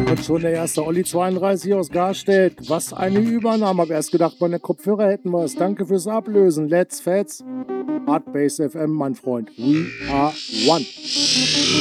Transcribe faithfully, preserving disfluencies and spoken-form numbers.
Und schon der erste Olli zweiunddreißig aus Garstedt. Was eine Übernahme. Hab erst gedacht, meine Kopfhörer hätten was. Danke fürs Ablösen. Let's Fets. Hard Bass F M, mein Freund. We are one.